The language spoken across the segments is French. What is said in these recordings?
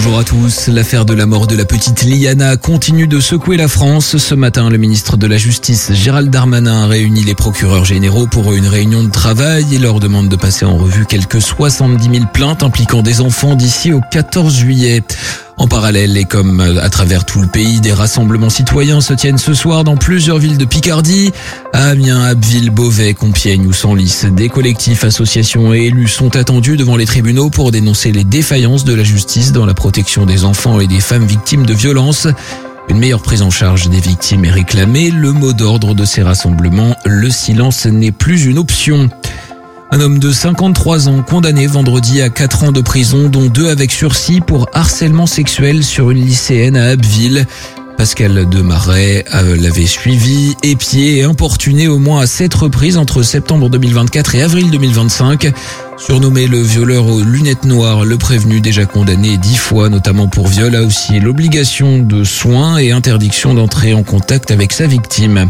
Bonjour à tous. L'affaire de la mort de la petite Liana continue de secouer la France. Ce matin, le ministre de la Justice, Gérald Darmanin, a réuni les procureurs généraux pour une réunion de travail et leur demande de passer en revue quelques 70 000 plaintes impliquant des enfants d'ici au 14 juillet. En parallèle, et comme à travers tout le pays, des rassemblements citoyens se tiennent ce soir dans plusieurs villes de Picardie. À Amiens, Abbeville, Beauvais, Compiègne ou Senlis, des collectifs, associations et élus sont attendus devant les tribunaux pour dénoncer les défaillances de la justice dans la protection des enfants et des femmes victimes de violences. Une meilleure prise en charge des victimes est réclamée. Le mot d'ordre de ces rassemblements, le silence n'est plus une option. Un homme de 53 ans condamné vendredi à 4 ans de prison, dont 2 avec sursis pour harcèlement sexuel sur une lycéenne à Abbeville. Pascal Demaret l'avait suivi, épié et importuné au moins à 7 reprises entre septembre 2024 et avril 2025. Surnommé le violeur aux lunettes noires, le prévenu déjà condamné 10 fois, notamment pour viol, a aussi l'obligation de soins et interdiction d'entrer en contact avec sa victime.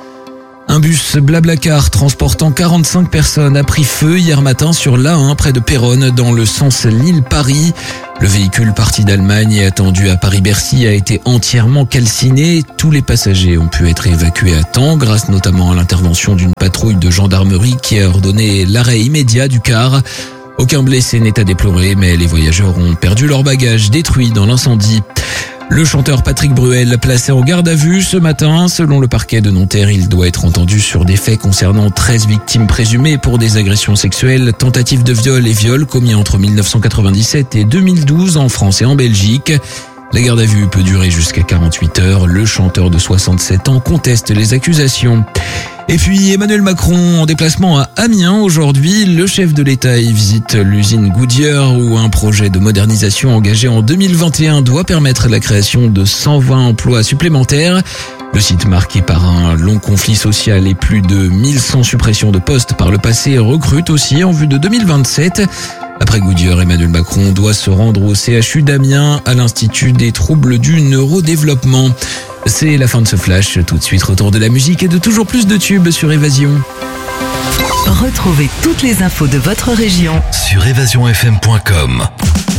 Un bus Blablacar transportant 45 personnes a pris feu hier matin sur l'A1 près de Péronne dans le sens Lille-Paris. Le véhicule parti d'Allemagne et attendu à Paris-Bercy a été entièrement calciné. Tous les passagers ont pu être évacués à temps grâce notamment à l'intervention d'une patrouille de gendarmerie qui a ordonné l'arrêt immédiat du car. Aucun blessé n'est à déplorer, mais les voyageurs ont perdu leurs bagages détruits dans l'incendie. Le chanteur Patrick Bruel, placé en garde à vue ce matin. Selon le parquet de Nanterre, il doit être entendu sur des faits concernant 13 victimes présumées pour des agressions sexuelles, tentatives de viol et viols commis entre 1997 et 2012 en France et en Belgique. La garde à vue peut durer jusqu'à 48 heures. Le chanteur de 67 ans conteste les accusations. Et puis Emmanuel Macron en déplacement à Amiens aujourd'hui. Le chef de l'État y visite l'usine Goodyear où un projet de modernisation engagé en 2021 doit permettre la création de 120 emplois supplémentaires. Le site marqué par un long conflit social et plus de 1100 suppressions de postes par le passé recrute aussi en vue de 2027. Après Goodyear, Emmanuel Macron doit se rendre au CHU d'Amiens à l'Institut des troubles du neurodéveloppement. C'est la fin de ce flash. Tout de suite, retour de la musique et de toujours plus de tubes sur Évasion. Retrouvez toutes les infos de votre région sur évasionfm.com.